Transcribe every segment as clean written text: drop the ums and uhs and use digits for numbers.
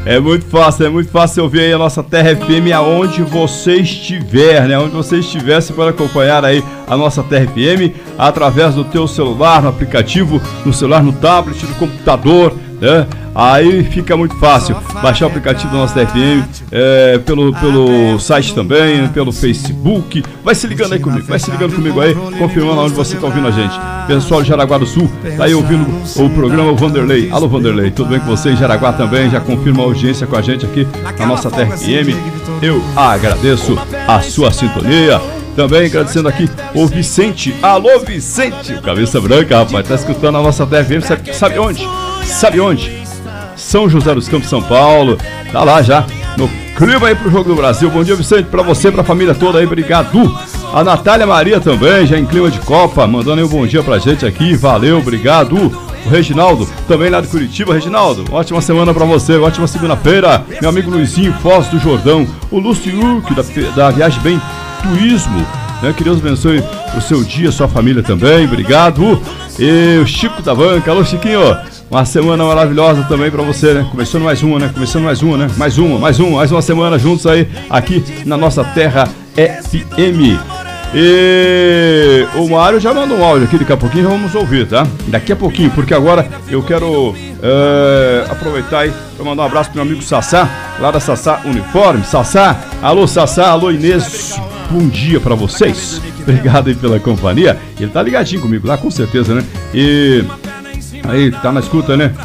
É muito fácil ouvir aí a nossa Terra FM aonde você estiver, né? Onde você estiver, você pode acompanhar aí a nossa Terra FM através do teu celular, no aplicativo, no celular, no tablet, no computador, né? Aí fica muito fácil baixar o aplicativo da nossa Terra FM, pelo site também, pelo Facebook. Vai se ligando aí comigo aí, confirmando onde você está ouvindo a gente. Pessoal de Jaraguá do Sul, tá aí ouvindo o programa Vanderlei. Alô, Vanderlei, tudo bem com você? Em Jaraguá também, já confirma a audiência com a gente aqui na nossa Terra FM. Eu agradeço a sua sintonia. Também agradecendo aqui o Vicente. Alô, Vicente, o cabeça branca, rapaz, tá escutando a nossa Terra FM, sabe onde? São José dos Campos, São Paulo. Tá lá já, no clima aí pro Jogo do Brasil. Bom dia, Vicente, pra você, pra família toda aí, obrigado. A Natália Maria também, já em clima de Copa, mandando aí um bom dia pra gente aqui, valeu, obrigado. O Reginaldo, também lá de Curitiba. Reginaldo, ótima semana pra você, ótima segunda-feira. Meu amigo Luizinho Foz do Jordão. O Lúcio Urque, da Viagem Bem Turismo, né? Que Deus abençoe o seu dia, sua família também, obrigado. E o Chico da Banca, alô Chiquinho, uma semana maravilhosa também pra você, né? Começando mais uma, né? Mais uma semana juntos aí, aqui na nossa Terra FM. E o Mário já mandou um áudio aqui, daqui a pouquinho já vamos ouvir, tá? Daqui a pouquinho, porque agora eu quero aproveitar aí para mandar um abraço pro meu amigo Sassá, lá da Sassá Uniforme. Sassá, alô Inês, bom dia pra vocês. Obrigado aí pela companhia. Ele tá ligadinho comigo lá, com certeza, né? E aí, tá na escuta, né?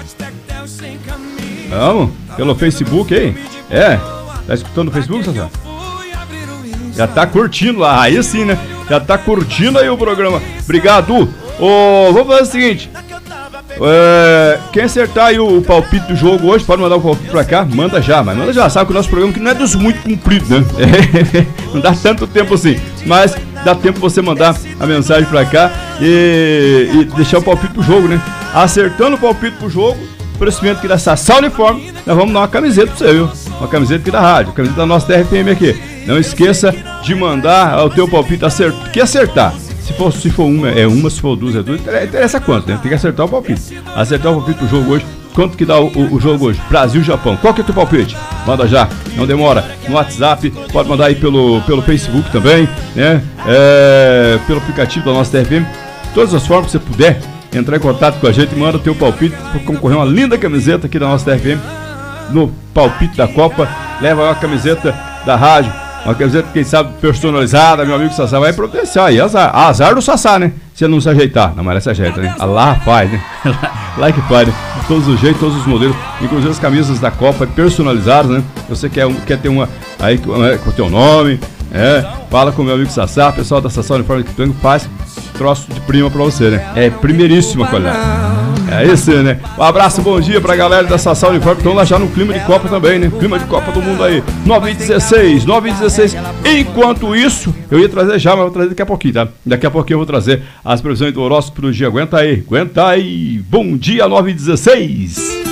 Vamos, pelo Facebook aí. Tá escutando no Facebook, Sassá? Já tá curtindo lá, aí sim, né? Já tá curtindo aí o programa. Obrigado. Vamos fazer o seguinte. Quem acertar aí o palpite do jogo hoje, pode mandar o palpite pra cá, manda já. Sabe que o nosso programa que não é dos muito compridos, né? Não dá tanto tempo assim, mas dá tempo você mandar a mensagem pra cá e deixar o palpite pro jogo, né? Acertando o palpite pro jogo, oferecimento aqui da Sassá Uniforme, nós vamos dar uma camiseta pra você, viu? Uma camiseta aqui da rádio, camiseta da nossa TRFM aqui. Não esqueça de mandar o teu palpite acertar. Se for uma, é uma, se for duas, é duas. Interessa quanto, né? Tem que acertar o palpite. Acertar o palpite pro jogo hoje. Quanto que dá o jogo hoje? Brasil-Japão. Qual que é o teu palpite? Manda já, não demora. No WhatsApp, pode mandar aí pelo Facebook também, né? Pelo aplicativo da nossa TFM. Todas as formas que você puder entrar em contato com a gente, manda o teu palpite para concorrer uma linda camiseta aqui da nossa TFM. No palpite da Copa, leva a camiseta da rádio. Uma camiseta, quem sabe, personalizada, meu amigo Sassá vai providenciar aí. Azar do Sassá, né? Se ele não se ajeitar. Não, mas ela se ajeita, né? Lá faz, né? Lá que faz, né? De todos os jeitos, todos os modelos. Inclusive as camisas da Copa personalizadas, né? Você quer ter uma aí com o teu nome, fala com o meu amigo Sassá, pessoal da Sassá Uniforme que faz troço de prima pra você, né? É primeiríssima qualidade. É isso, né? Um abraço, bom dia pra galera da Sassá Uniforme. Estão lá já no clima de Copa também, né? Clima de Copa do Mundo aí. 9h16. Enquanto isso, eu ia trazer já, mas vou trazer daqui a pouquinho, tá? Daqui a pouquinho eu vou trazer as previsões do horóscopo do dia. Aguenta aí. Bom dia, 9h16.